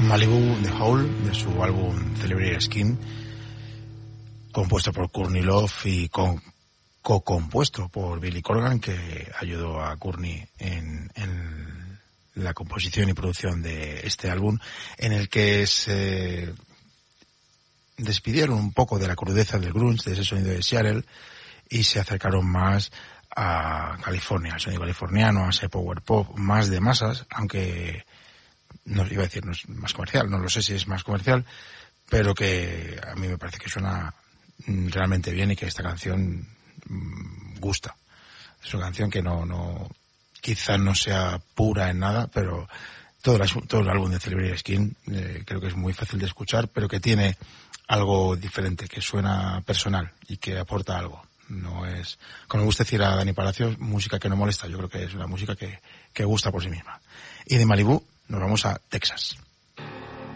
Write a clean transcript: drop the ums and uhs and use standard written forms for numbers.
Malibu The Hole, de su álbum Celebrity Skin, compuesto por Courtney Love y co-compuesto por Billy Corgan, que ayudó a Courtney en la composición y producción de este álbum, en el que se despidieron un poco de la crudeza del grunge, de ese sonido de Seattle, y se acercaron más a California, al sonido californiano, a ese power pop más de masas, aunque no iba a decir no es más comercial, no lo sé si es más comercial, pero que a mí me parece que suena realmente bien y que esta canción gusta. Es una canción que no quizás no sea pura en nada, pero todo el álbum de Celebrity Skin creo que es muy fácil de escuchar, pero que tiene algo diferente, que suena personal y que aporta algo. No es, como me gusta decir a Dani Palacios, música que no molesta. Yo creo que es una música que gusta por sí misma. Y de Malibu nos vamos a Texas.